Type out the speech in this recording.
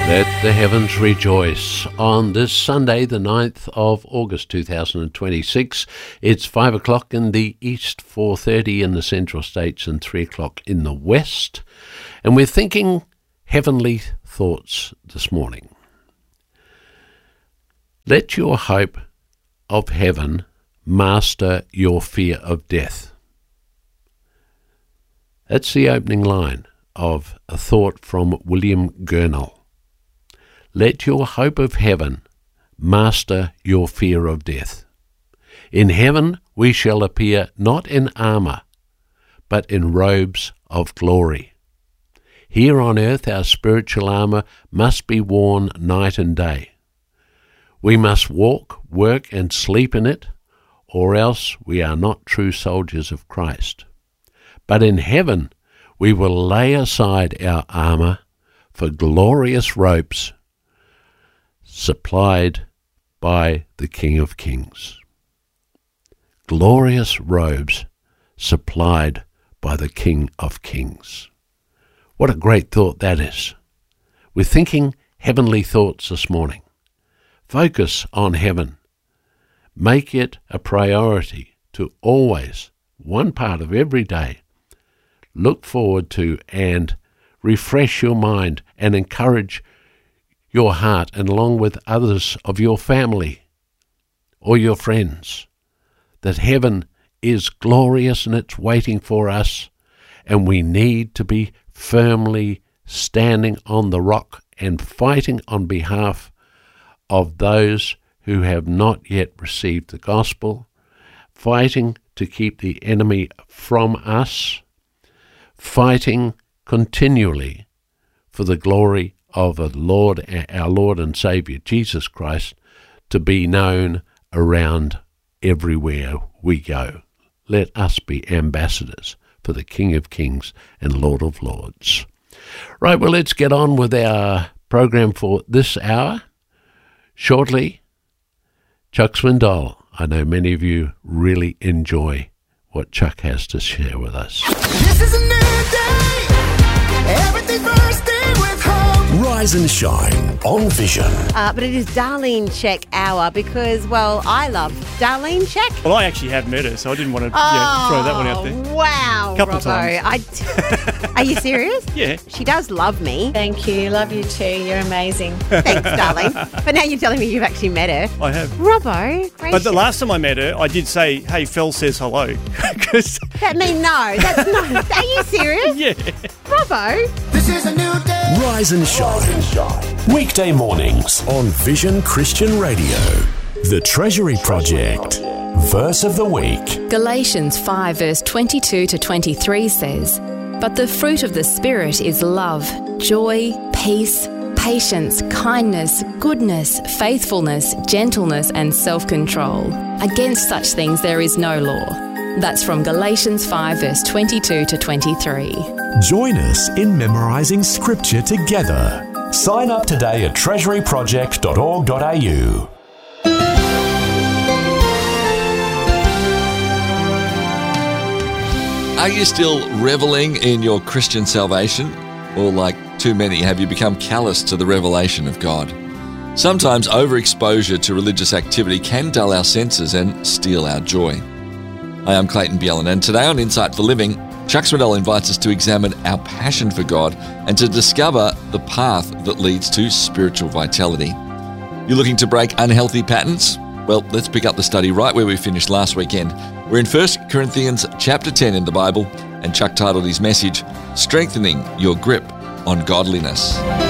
Let the heavens rejoice. On this Sunday, the 9th of August 2026, it's 5 o'clock in the east, 4:30 in the central states and 3 o'clock in the west. And we're thinking heavenly thoughts this morning. Let your hope of heaven master your fear of death. That's the opening line of a thought from William Gurnall. Let your hope of heaven master your fear of death. In heaven we shall appear not in armour, but in robes of glory. Here on earth our spiritual armour must be worn night and day. We must walk, work and sleep in it, or else we are not true soldiers of Christ. But in heaven we will lay aside our armour for glorious robes supplied by the King of Kings. Glorious robes supplied by the King of Kings. What a great thought that is. We're thinking heavenly thoughts this morning. Focus on heaven. Make it a priority to always, one part of every day, look forward to and refresh your mind and encourage your heart, and along with others of your family or your friends, that heaven is glorious and it's waiting for us, and we need to be firmly standing on the rock and fighting on behalf of those who have not yet received the gospel, fighting to keep the enemy from us, fighting continually for the glory of our Lord and Saviour Jesus Christ to be known around everywhere we go. Let us be ambassadors for the King of Kings and Lord of Lords. Right, well, let's get on with our program for this hour. Shortly, Chuck Swindoll. I know many of you really enjoy what Chuck has to share with us. This is a new day. Everything first day with home. Rise and shine on Vision. But it is Darlene Check hour because, well, I love Darlene Check. Well, I actually have met her, so I didn't want to throw that one out there. Wow, Couple Robbo. times. Are you serious? Yeah. She does love me. Thank you. Love you too. You're amazing. Thanks, darling. But now you're telling me you've actually met her. I have. Robbo, gracious. But the last time I met her, I did say, hey, Phil says hello. 'Cause That means no. That's not. Are you serious? yeah. Robbo. This is a new day. Rise and shine. Weekday mornings on Vision Christian Radio. The Treasury Project. Verse of the week. Galatians 5 verse 22 to 23 says, "But the fruit of the Spirit is love, joy, peace, patience, kindness, goodness, faithfulness, gentleness and self-control. Against such things there is no law." That's from Galatians 5 verse 22 to 23. Join us in memorising scripture together. Sign up today at treasuryproject.org.au. Are you still reveling in your Christian salvation? Or like too many, have you become callous to the revelation of God? Sometimes overexposure to religious activity can dull our senses and steal our joy. Hi, I'm Clayton Bjelland, and today on Insight for Living, Chuck Swindoll invites us to examine our passion for God and to discover the path that leads to spiritual vitality. You're looking to break unhealthy patterns? Well, let's pick up the study right where we finished last weekend. We're in 1 Corinthians chapter 10 in the Bible, and Chuck titled his message, Strengthening Your Grip on Godliness.